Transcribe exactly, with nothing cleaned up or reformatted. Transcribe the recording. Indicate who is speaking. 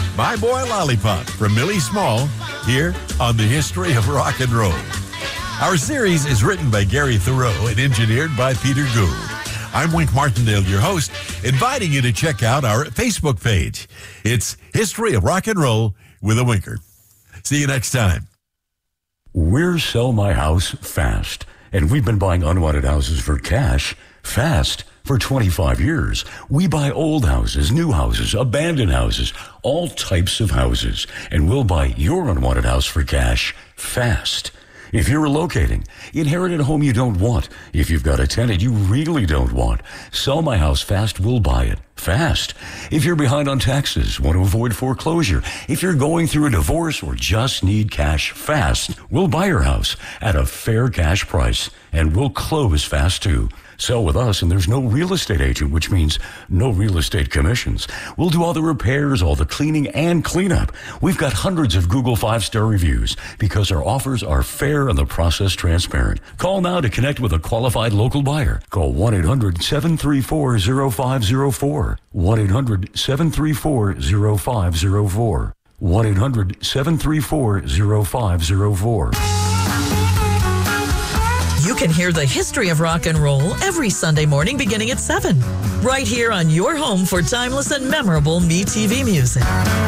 Speaker 1: My Boy Lollipop from Millie Small here on the History of Rock and Roll. Our series is written by Gary Thoreau and engineered by Peter Gould. I'm Wink Martindale, your host, inviting you to check out our Facebook page. It's History of Rock and Roll with a Winker. See you next time.
Speaker 2: We're Sell My House Fast, and we've been buying unwanted houses for cash fast for twenty-five years. We buy old houses, new houses, abandoned houses, all types of houses, and we'll buy your unwanted house for cash fast. If you're relocating, inherit a home you don't want. If you've got a tenant you really don't want, Sell My House Fast will buy it fast. If you're behind on taxes, want to avoid foreclosure, if you're going through a divorce or just need cash fast, we'll buy your house at a fair cash price, and we'll close fast too. Sell with us, and there's no real estate agent, which means no real estate commissions. We'll do all the repairs, all the cleaning, and cleanup. We've got hundreds of Google five-star reviews because our offers are fair and the process transparent. Call now to connect with a qualified local buyer. Call one eight hundred seven three four zero five zero four. one eight hundred seven three four zero five zero four. one eight hundred seven three four zero five zero four.
Speaker 3: You can hear the History of Rock and Roll every Sunday morning beginning at seven, right here on your home for timeless and memorable MeTV music.